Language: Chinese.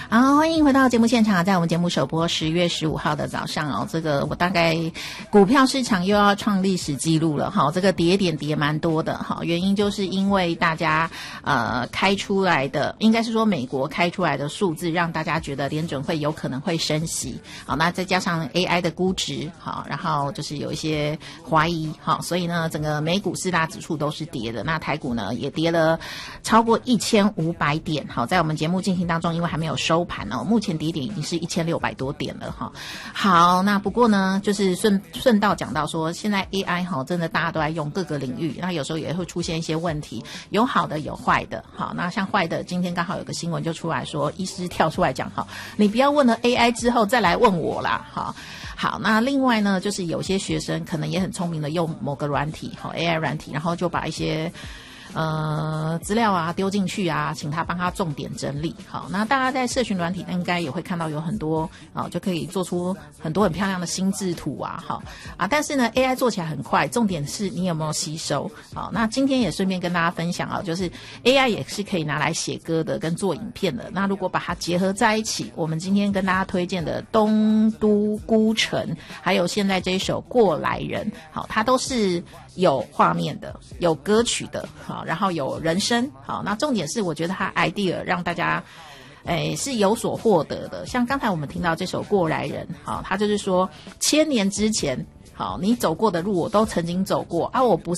好，欢迎回到节目现场，在我们节目首播10月15号的早上哦，这个我大概股票市场又要创历史记录了哈，这个跌点跌蛮多的哈，原因就是因为大家开出来的，应该是说美国开出来的数字让大家觉得联准会有可能会升息，好，那再加上 AI 的估值好，然后就是有一些怀疑好，所以呢整个美股4大指数都是跌的，那台股呢也跌了超过1500点好，在我们节目进行当中因为还没有收盘哦，目前跌点已经是1600多点了哈。好，那不过呢，就是顺道讲到说，现在 AI 哈，真的大家都在用各个领域，那有时候也会出现一些问题，有好的有坏的。好，那像坏的，今天刚好有个新闻就出来说，医师跳出来讲哈，你不要问了 AI 之后再来问我啦，好，那另外呢，就是有些学生可能也很聪明的用某个软体，AI 软体，然后就把一些资料啊丢进去啊，请他帮他重点整理。好，那大家在社群软体应该也会看到有很多就可以做出很多很漂亮的心智图啊，好啊，但是呢 AI 做起来很快，重点是你有没有吸收。好，那今天也顺便跟大家分享啊，就是 AI 也是可以拿来写歌的跟做影片的，那如果把它结合在一起，我们今天跟大家推荐的东都孤城，还有现在这一首过来人，好，它都是有画面的，有歌曲的，好，然后有人声，好，那重点是我觉得它 idea 让大家是有所获得的。像刚才我们听到这首过来人，好，他就是说1000年之前，好，你走过的路我都曾经走过啊，我不